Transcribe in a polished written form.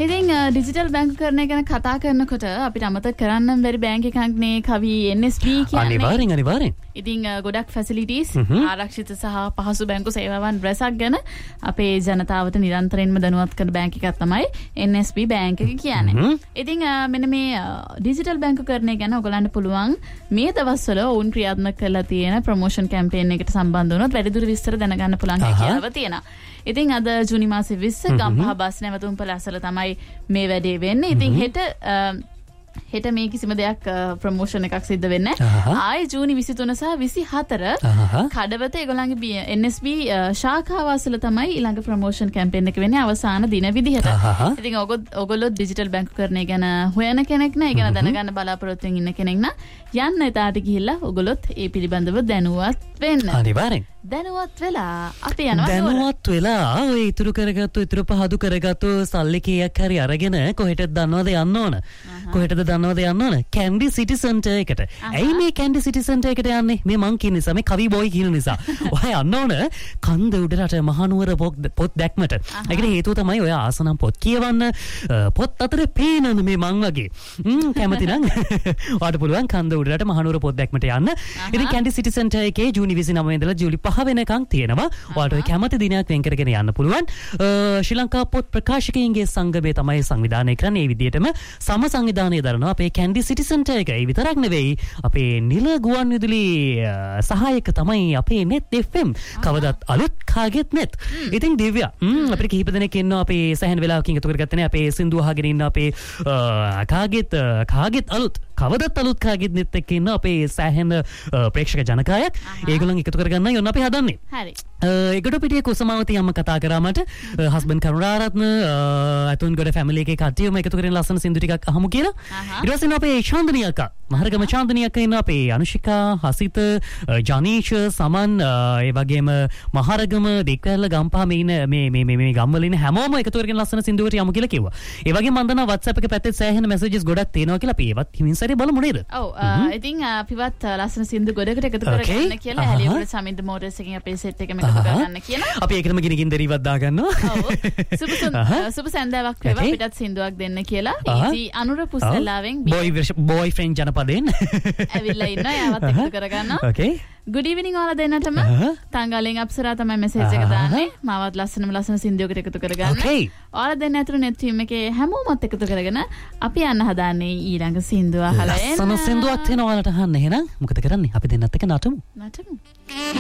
ඉතින් ඩිජිටල් බැංකු කරණය ගැන කතා කරනකොට අපිට අමතක කරන්න බැරි බැංක් එකක් නේ කවි NSB කියන්නේ. අනිවාර්යෙන්. ඉතින් ගොඩක් ෆැසිලිටිස් ආරක්ෂිත සහ පහසු බැංකු සේවාවන් රැසක් ගැන අපේ ජනතාවට නිරන්තරයෙන්ම දැනුවත් කරන බැංක් එකක් තමයි NSB බැංක් එක කියන්නේ. ඉතින් මෙන්න මේ ඩිජිටල් බැංකු කරණය ගැන ඔයගලන්ට පුළුවන් මේ දවස්වල වුන් ක්‍රියාත්මක කරලා තියෙන ප්‍රොමෝෂන් කැම්පේන් එකට සම්බන්ධ වුණොත් වැඩිදුර විස්තර දැනගන්න පුළුවන් හැකියාව තියෙනවා. ඉතින් අද ජූනි මාසේ 20 ගම්පහ බස් නැවතුම් පළාසල තමයි මේ වැඩේ වෙන්නේ. ඉතින් හෙට මේ කිසිම දෙයක් ප්‍රොමෝෂන් එකක් සිද්ධ වෙන්නේ නැහැ. ආයේ ජූනි 23 සහ 24 කඩවත ඒගොල්ලන්ගේ NSB ශාඛාව අසල තමයි ඊළඟ ප්‍රොමෝෂන් කැම්පේන් එක වෙන්නේ අවසාන දින විදිහට. ඉතින් ඔයගොල්ලෝ ඩිජිටල් බැංකු කරණය ගැන හොයන කෙනෙක් නෑ, ඒ ගැන දැනගන්න බලාපොරොත්තු වෙන ඉන්න කෙනෙක් නම් යන්න එතාට ගිහිල්ලා ඔයගොල්ලොත් ඒ පිළිබඳව දැනුවත් වෙන්න. අනිවාර්යෙන්. දැනුවත් වෙලා අපි යනවා. දැනුවත් වෙලා ඔය ඉතුරු කරගත්තු ඉතුරු පහදු කරගත්තු සල්ලි කීයක් හරි අරගෙන කොහෙටද දන්නවද යන්න ඕන? කොහෙටද දන්නවද යන්න ඕන? කැන්ඩි සිටි සෙන්ටර් එකට. ඇයි මේ කැන්ඩි සිටි සෙන්ටර් එකට යන්නේ? මේ මං කියන නිසා, මේ කවි බොයි කියන නිසා. ඔය යන්න ඕන කන්ද උඩරට මහනුවර පොත් දැක්මට. ඒකට හේතුව තමයි ඔය ආසනම් පොත් කියවන්න, පොත් අතරේ පේනන මේ මං වගේ. කැමති නම් ඔයාලට පුළුවන් කන්ද උඩරට මහනුවර පොත් දැක්මට යන්න. ඉතින් කැන්ඩි සිටි සෙන්ටර් එකේ ජූනි 29 ඉඳලා ජූලි 5 වෙනකන් තියෙනවා. ඔයාලට ඔය කැමති දිනයක් වෙන් කරගෙන යන්න පුළුවන්. ශ්‍රී ලංකා පොත් ප්‍රකාශකයින්ගේ සංගමය තමයි සංවිධානය කරන්නේ. මේ විදිහටම සම සංවිධානය දරනවා අපේ කැන්ඩි සිටි සෙන්ටර් එක. ඒ විතරක් නෙවෙයි අපේ නිල ගුවන් විදුලි සහායක තමයි අපේ net FM. කවදත් අලුත් කාගෙත් net. ඉතින් දිව්‍ය අපිට කිහිප දෙනෙක් ඉන්නවා අපේ සෑහෙන වෙලාවකින් එකතු කරගත්තේ නේ. අපේ සින්දු අහගෙන ඉන්න අපේ කාගෙත් අලුත් කවදත් අලුත් කාගෙත් net එකේ ඉන්න අපේ සෑහෙන ප්‍රේක්ෂක ජනකායක්. ඒගොල්ලන් එකතු කරගන්නයි ඔන්න අපි හදන්නේ. හරි. ඒකට පිටියේ කුසමාවති අම්ම කතා කරා මට හස්බන්ඩ් කරුණාරත්න අතුන් ගොඩ ෆැමිලි එකේ කට්ටියම එකතු කරගෙන ලස්සන සින්දු ටිකක් අහමු කියලා. ඊට පස්සේ අපේ චාන්දනී අක්කා මහරගම චාන්දනී අක්කා ඉන්න අපේ අනුෂිකා හසිත ජනීෂ් සමන් ඒ වගේම මහරගම දෙක්වැල්ල ගම්පහ මේ ගම්වල ඉන්න හැමෝම එකතු කරගෙන ලස්සන සින්දුවකට යමු කියලා කිව්වා. ඒ වගේම මම දන්නවා WhatsApp එකේ පැත්තේ සෑහෙන messages ගොඩක් තියෙනවා කියලා අපි ඒවත් හිමින් සැරේ බලමු නේද? ඔව් ඉතින් අපිවත් ලස්සන සින්දු ගොඩකට එකතු කරගන්න කියලා හැලියුඩ් සමින්ද මෝටර්ස් එකෙන් අපේ සෙට් එකම එකතු කරගන්න කියලා. අපි ඒකටම ගිනිගින් දරිවත් දාගන්නවා. ඔව් සුබ සන්දාවක් වේවා අපිටත් සින්දුවක් දෙන්න කියලා. ඊටි අනුර පුස්සලාවෙන් boyfriend ජනපදයෙන් ඇවිල්ලා ඉන්නවා. යාවත් එකතු කරගන්නවා. Okay. good evening ඔයාලා දෙන්නටම. තංගාලෙන් අප්සරා තමයි මෙසේජ් එක දාන්නේ. මාවත් ලස්සන සින්දුවකට එකතු කරගන්න. ඔයාලා දෙන්න ඇතුළු net team එකේ හැමෝමත් එකතු කරගෙන අපි යන්න හදාන්නේ ඊළඟ සින්දුව අහලා එන්න. ලස්සන සින්දුවක් තියෙනවා ඔයාලට අහන්න. එහෙනම් මොකද කරන්නේ? අපි දෙන්නත් එක නටමු.